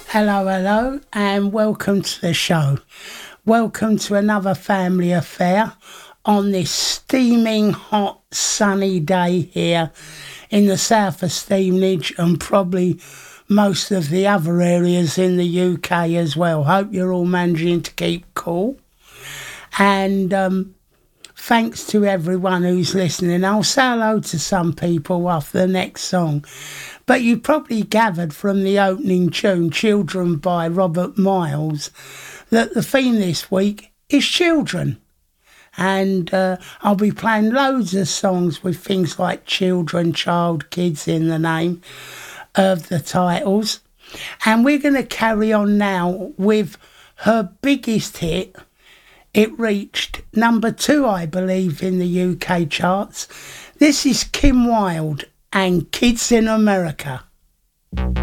Hello, hello, and welcome to the show. Welcome to another family affair on this steaming hot sunny day here in the south of Stevenage and probably most of the other areas in the UK as well. Hope you're all managing to keep cool. And thanks to everyone who's listening. I'll say hello to some people after the next song. But you probably gathered from the opening tune, Children by Robert Miles, that the theme this week is children. And I'll be playing loads of songs with things like children, child, kids in the name of the titles. And we're going to carry on now with her biggest hit. It reached number 2, I believe, in the UK charts. This is Kim Wilde and Kids in America.